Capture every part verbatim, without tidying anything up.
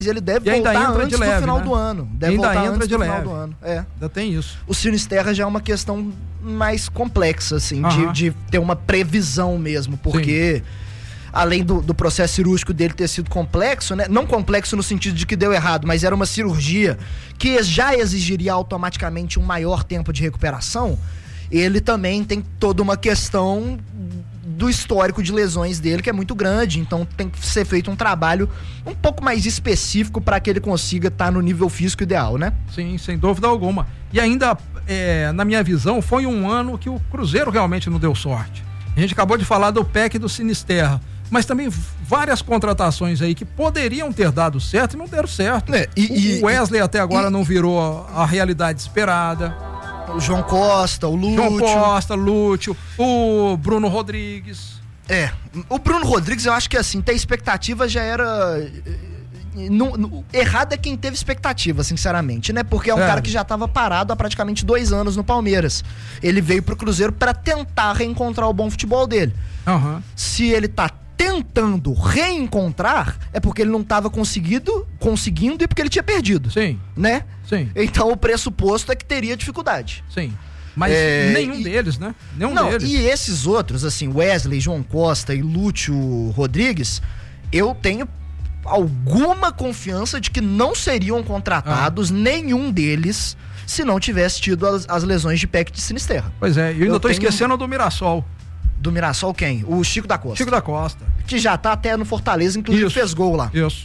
ele deve e ainda voltar entra antes de leve, do final né? do ano. Deve ainda voltar entra antes de do leve. final do ano. É. Ainda tem isso. O Sinisterra já é uma questão mais complexa, assim, Aham. de, de ter uma previsão mesmo, porque... Sim. Além do, do processo cirúrgico dele ter sido complexo, né? Não complexo no sentido de que deu errado, mas era uma cirurgia que já exigiria automaticamente um maior tempo de recuperação. Ele também tem toda uma questão do histórico de lesões dele, que é muito grande, então tem que ser feito um trabalho um pouco mais específico para que ele consiga estar no nível físico ideal, né? Sim, sem dúvida alguma. E ainda, é, na minha visão, foi um ano que o Cruzeiro realmente não deu sorte. A gente acabou de falar do P E C e do Sinisterra, mas também várias contratações aí que poderiam ter dado certo e não deram certo. É, e, o Wesley e, até agora e, não virou a, a realidade esperada. O João Costa, o Lúcio. João Costa, Lúcio, o Bruno Rodrigues. É, o Bruno Rodrigues, eu acho que assim, ter expectativa já era... Não, não, errado é quem teve expectativa, sinceramente, né? Porque é um é. cara que já estava parado há praticamente dois anos no Palmeiras. Ele veio pro Cruzeiro para tentar reencontrar o bom futebol dele. Uhum. Se ele tá tentando reencontrar, é porque ele não estava conseguindo, conseguindo e porque ele tinha perdido. Sim. Né? Sim. Então o pressuposto é que teria dificuldade. Sim. Mas é, nenhum e, deles, né? Nenhum não, deles. E esses outros, assim, Wesley, João Costa e Lúcio Rodrigues, eu tenho alguma confiança de que não seriam contratados ah. nenhum deles se não tivesse tido as, as lesões de P E C de Sinisterra. Pois é, eu ainda eu tô tenho... esquecendo do Mirassol. Do Mirassol quem? O Chico da Costa. Chico da Costa. Que já tá até no Fortaleza, inclusive Isso. fez gol lá. Isso.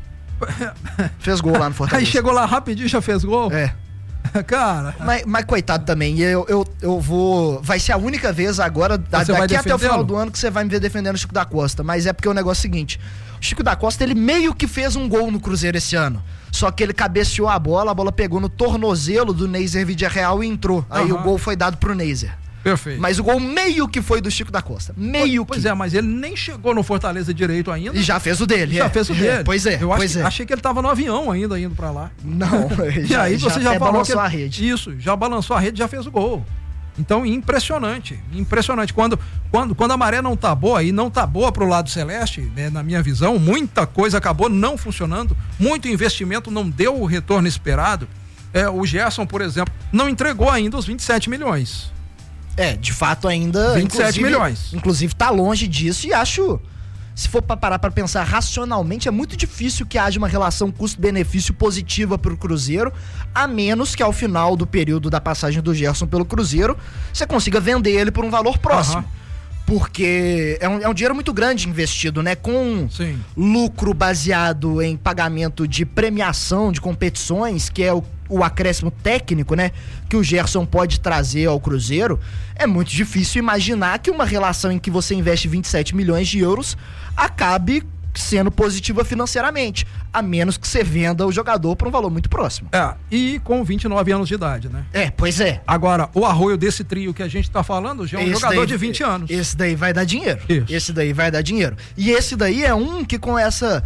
Fez gol lá no Fortaleza. Aí chegou lá rapidinho, já fez gol? É. Cara. Mas, mas coitado também, eu, eu, eu vou... Vai ser a única vez agora, você daqui até o final do ano, que você vai me ver defendendo o Chico da Costa. Mas é porque o negócio é o seguinte, o Chico da Costa, ele meio que fez um gol no Cruzeiro esse ano. Só que ele cabeceou a bola, a bola pegou no tornozelo do Neiser Villarreal e entrou. Aí uhum. o gol foi dado pro Neiser. Perfeito. Mas o gol meio que foi do Chico da Costa. Meio pois, que. Pois é, mas ele nem chegou no Fortaleza direito ainda. E já fez o dele. Já é. fez o dele. É, pois é. Eu pois acho, é. achei que ele tava no avião ainda, indo pra lá. Não. E já, aí você já, já falou balançou que ele, a rede. Isso, já balançou a rede, já fez o gol. Então, impressionante, impressionante. Quando, quando, quando a maré não tá boa, e não tá boa pro lado celeste, né, na minha visão, muita coisa acabou não funcionando, muito investimento não deu o retorno esperado. É, o Gerson, por exemplo, não entregou ainda os vinte e sete milhões. É, de fato ainda... vinte e sete milhões. Inclusive tá longe disso e acho... Se for para parar para pensar racionalmente, é muito difícil que haja uma relação custo-benefício positiva para o Cruzeiro, a menos que ao final do período da passagem do Gerson pelo Cruzeiro, você consiga vender ele por um valor próximo. Uhum. Porque é um, é um dinheiro muito grande investido, né? Com Sim. lucro baseado em pagamento de premiação de competições, que é o, o acréscimo técnico, né? Que o Gerson pode trazer ao Cruzeiro. É muito difícil imaginar que uma relação em que você investe vinte e sete milhões de euros acabe sendo positiva financeiramente, a menos que você venda o jogador por um valor muito próximo. É, e com vinte e nove anos de idade, né? É, pois é. Agora, o Arroio desse trio que a gente tá falando já é um esse jogador daí, de vinte anos. Esse daí vai dar dinheiro. Isso. Esse daí vai dar dinheiro. E esse daí é um que com essa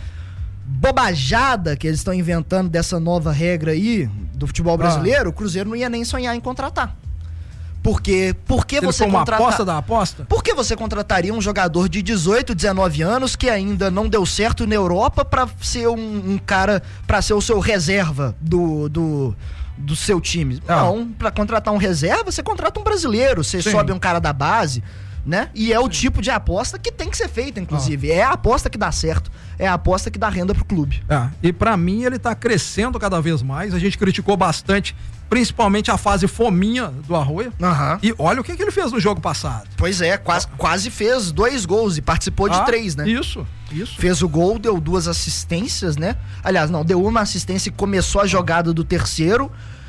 bobajada que eles estão inventando dessa nova regra aí do futebol brasileiro, ah. o Cruzeiro não ia nem sonhar em contratar. Porque, porque você for uma contrata... aposta da aposta? Por que você contrataria um jogador de dezoito, dezenove anos que ainda não deu certo na Europa pra ser um, um cara, pra ser o seu reserva do, do, do seu time? Ah. Não, pra contratar um reserva, você contrata um brasileiro, você Sim. sobe um cara da base, né? E é Sim. o tipo de aposta que tem que ser feita, inclusive. Ah. É a aposta que dá certo, é a aposta que dá renda pro clube. É, e pra mim ele tá crescendo cada vez mais, a gente criticou bastante principalmente a fase fominha do Arroio. Uhum. E olha o que, que ele fez no jogo passado. Pois é, quase, quase fez dois gols e participou de ah, três, né? Isso, isso. Fez o gol, deu duas assistências, né? Aliás, não, deu uma assistência e começou a jogada do terceiro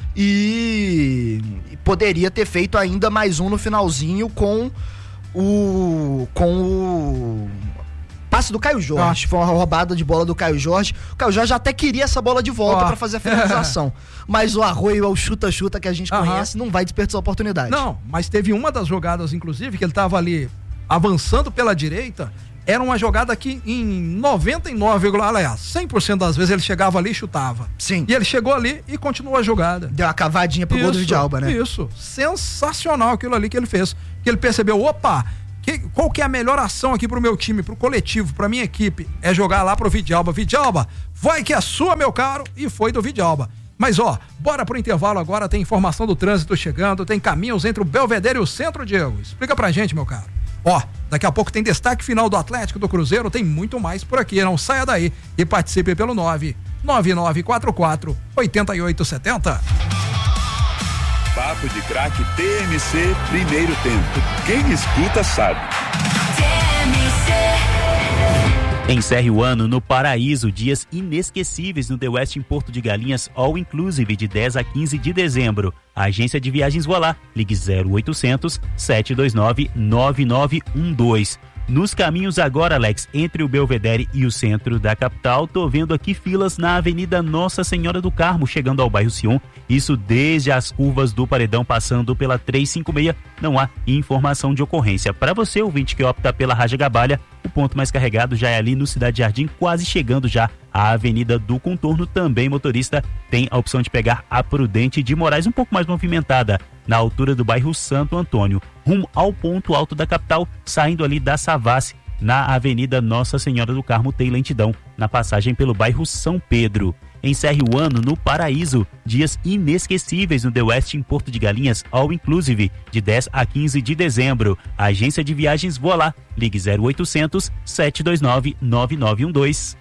e poderia ter feito ainda mais um no finalzinho com o... com o... passe do Caio Jorge, ah. foi uma roubada de bola do Caio Jorge. O Caio Jorge até queria essa bola de volta ah. para fazer a finalização. Mas o Arroio é o chuta-chuta que a gente Aham. conhece, não vai desperdiçar a oportunidade. Não, mas teve uma das jogadas, inclusive, que ele tava ali avançando pela direita, era uma jogada que em noventa e nove, aliás, cem por cento das vezes ele chegava ali e chutava. Sim. E ele chegou ali e continuou a jogada. Deu uma cavadinha pro isso, gol do Vidalba, né? Isso, sensacional aquilo ali que ele fez. Que ele percebeu, opa, Que, qual que é a melhor ação aqui pro meu time, pro coletivo, pra minha equipe? É jogar lá pro Vidalba. Vidalba, vai que é sua, meu caro, e foi do Vidalba. Mas ó, bora pro intervalo agora, tem informação do trânsito chegando, tem caminhos entre o Belvedere e o Centro, Diego. Explica pra gente, meu caro. Ó, daqui a pouco tem destaque final do Atlético, do Cruzeiro, tem muito mais por aqui, não saia daí e participe pelo nove nove nove quatro quatro oito oito sete zero. Papo de Craque T M C, primeiro tempo. Quem escuta sabe. T M C. Encerre o ano no Paraíso, dias inesquecíveis no The West em Porto de Galinhas, All Inclusive, de dez a quinze de dezembro. A agência de viagens Voilá, ligue zero oitocentos, sete dois nove, nove nove um dois. Nos caminhos agora, Alex, entre o Belvedere e o centro da capital, tô vendo aqui filas na Avenida Nossa Senhora do Carmo, chegando ao bairro Sion, isso desde as curvas do Paredão, passando pela trezentos e cinquenta e seis, não há informação de ocorrência. Para você, ouvinte que opta pela Raja Gabalha, o ponto mais carregado já é ali no Cidade Jardim, quase chegando já à Avenida do Contorno. Também, motorista, tem a opção de pegar a Prudente de Moraes, um pouco mais movimentada, na altura do bairro Santo Antônio, rumo ao ponto alto da capital, saindo ali da Savassi, na Avenida Nossa Senhora do Carmo, tem lentidão na passagem pelo bairro São Pedro. Encerre o ano no Paraíso, dias inesquecíveis no The West em Porto de Galinhas, All Inclusive, de dez a quinze de dezembro. A agência de viagens Voilá, ligue zero oitocentos, sete dois nove, nove nove um dois.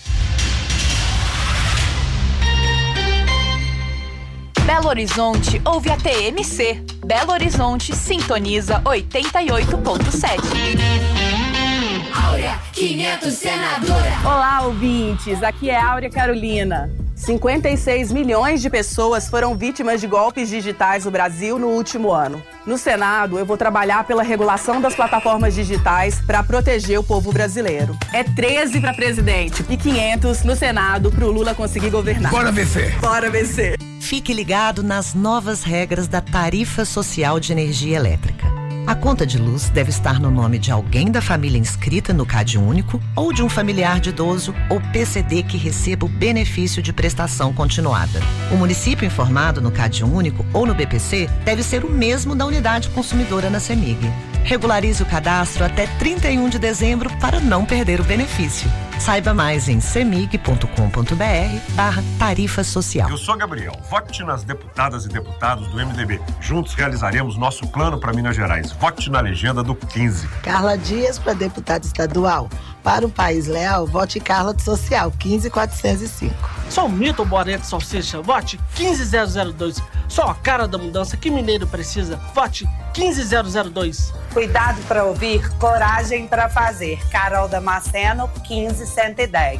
Belo Horizonte ouve a T M C. Belo Horizonte sintoniza oitenta e oito ponto sete. Áurea quinhentos Senadora. Olá, ouvintes. Aqui é Áurea Carolina. cinquenta e seis milhões de pessoas foram vítimas de golpes digitais no Brasil no último ano. No Senado, eu vou trabalhar pela regulação das plataformas digitais para proteger o povo brasileiro. É treze para presidente e quinhentos no Senado para o Lula conseguir governar. Bora vencer. Bora vencer. Fique ligado nas novas regras da Tarifa Social de Energia Elétrica. A conta de luz deve estar no nome de alguém da família inscrita no CadÚnico ou de um familiar de idoso ou P C D que receba o benefício de prestação continuada. O município informado no CadÚnico ou no B P C deve ser o mesmo da unidade consumidora na CEMIG. Regularize o cadastro até trinta e um de dezembro para não perder o benefício. Saiba mais em cemig.com.br barra tarifa social. Eu sou Gabriel. Vote nas deputadas e deputados do M D B. Juntos realizaremos nosso plano para Minas Gerais. Vote na legenda do quinze. Carla Dias para deputada estadual. Para um país leal, vote Carla de Social, quinze quatrocentos e cinco. Sou Milton Boré de Salsicha, vote quinze zero zero dois. Sou a cara da mudança que mineiro precisa, vote quinze zero zero dois. Cuidado para ouvir, coragem para fazer. Carol Damasceno, quinze cento e dez.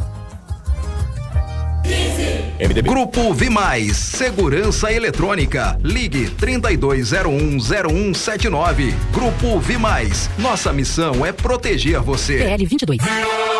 Grupo Vimais, Segurança Eletrônica. Ligue trinta e dois zero um zero um sete nove. Grupo Vimais, nossa missão é proteger você. P L vinte e dois.